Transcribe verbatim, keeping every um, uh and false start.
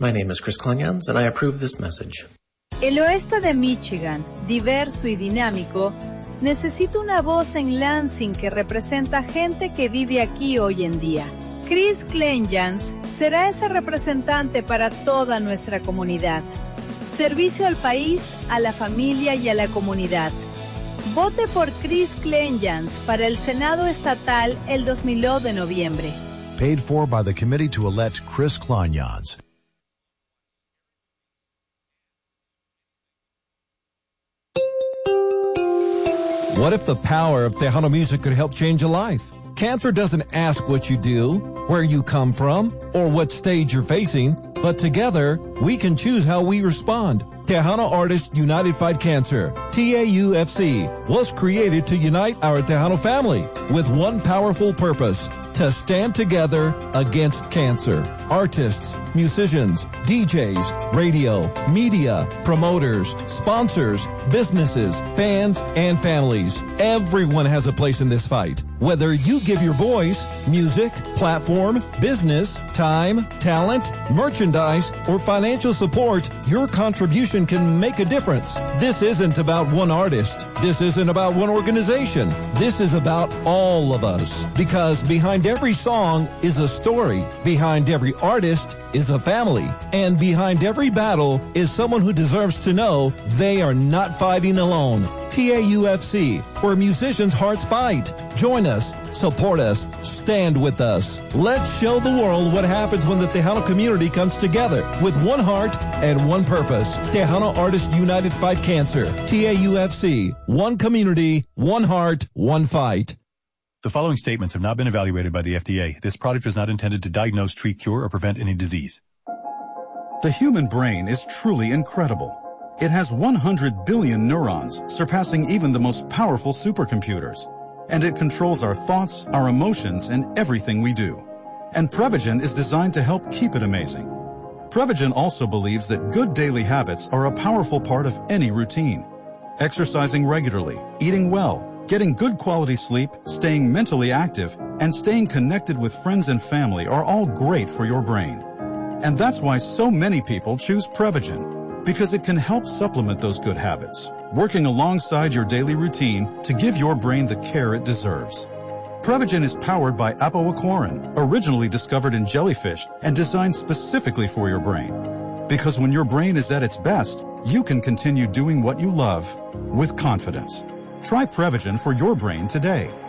My name is Chris Klonyans, and I approve this message. El oeste de Michigan, diverso y dinámico, necesita una voz en Lansing que representa gente que vive aquí hoy en día. Chris Klonyans será ese representante para toda nuestra comunidad. Servicio al país, a la familia y a la comunidad. Vote por Chris Klonyans para el Senado Estatal el dos mil de noviembre. Paid for by the committee to elect Chris Klonyans. What if the power of Tejano music could help change a life? Cancer doesn't ask what you do, where you come from, or what stage you're facing, but together, we can choose how we respond. Tejano Artists United Fight Cancer, T A U F C, was created to unite our Tejano family with one powerful purpose: to stand together against cancer. Artists, musicians, D Js, radio, media, promoters, sponsors, businesses, fans, and families. Everyone has a place in this fight. Whether you give your voice, music, platform, business, time, talent, merchandise, or financial support, your contribution can make a difference. This isn't about one artist. This isn't about one organization. This is about all of us. Because behind every song is a story. Behind every artist is a family. And behind every battle is someone who deserves to know they are not fighting alone. T A U F C, where musicians' hearts fight. Join us, support us, stand with us. Let's show the world what happens when the Tejano community comes together with one heart and one purpose. Tejano Artists United Fight Cancer. T A U F C. One community, one heart, one fight. The following statements have not been evaluated by the F D A. This product is not intended to diagnose, treat, cure, or prevent any disease. The human brain is truly incredible. It has one hundred billion neurons, surpassing even the most powerful supercomputers. And it controls our thoughts, our emotions, and everything we do. And Prevagen is designed to help keep it amazing. Prevagen also believes that good daily habits are a powerful part of any routine. Exercising regularly, eating well, getting good quality sleep, staying mentally active, and staying connected with friends and family are all great for your brain. And that's why so many people choose Prevagen, because it can help supplement those good habits, working alongside your daily routine to give your brain the care it deserves. Prevagen is powered by apoaquarin, originally discovered in jellyfish and designed specifically for your brain. Because when your brain is at its best, you can continue doing what you love with confidence. Try Prevagen for your brain today.